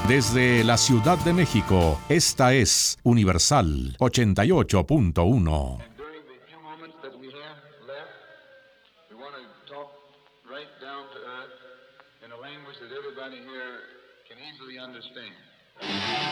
Desde la Ciudad de México, esta es Universal 88.1.